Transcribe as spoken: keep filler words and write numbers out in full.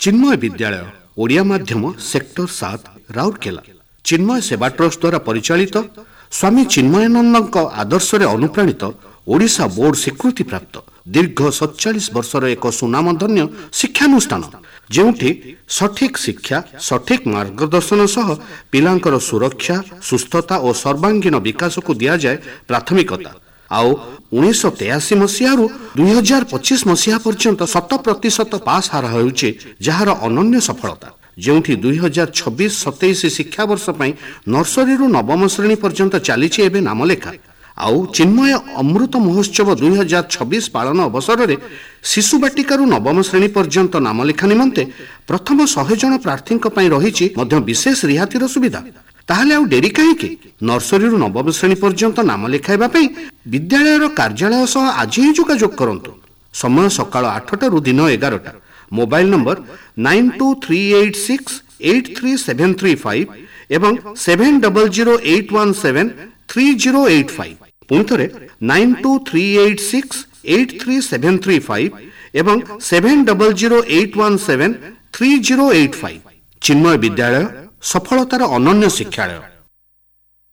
चिन्मय विद्यालय ओडिया माध्यम सेक्टर सात राउरकेला चिन्मय सेवा ट्रस्ट द्वारा परिचालित स्वामी चिन्मयानंद आदर्श अनुप्राणित ओडिशा बोर्ड स्वीकृति प्राप्त दीर्घ सैंतालीस वर्षर एक सुनामधन्य शिक्षानुष्ठान जोठी सठिक शिक्षा सठिक मार्गदर्शन सह पिलांकर सुरक्षा सुस्थता और सर्वांगीण विकास को दि जाए प्राथमिकता आउ उन्नीस तेयासी मसीह दुई हजार पच्चीस मसीहा पर्यंत शत प्रतिशत पास हार होउछि जार अनन्य सफलता जोठी दुई हजार छब्बीस सतैश शिक्षा वर्ष नर्सरी नवम श्रेणी पर्यंत चली नामलेखा आउ चिन्मय अमृत महोत्सव दुई हजार छब्बीस पालन अवसर में शिशु बाटिका नवम श्रेणी पर्यंत नामलेखा निमंते प्रथम शहे जन प्रार्थी रही विशेष रिहातिर सुविधा ताहले आउ डेरी कहीं नर्सरी नवम श्रेणी पर्यंत नाम लेखाइबा विद्यालय कार्यालय सह आज ही जोगाजोग करंतु समय सकाळ आठटा रु दिन एगारटा mobile number nine to three eight six eight three seven three five एवं seven double zero eight one seven three zero eight five पुणी थे nine to three eight six eight three seven three five एवं seven double zero eight one seven three zero eight five चिन्मय विद्यालय सफलतार अनन्य शिक्षालय।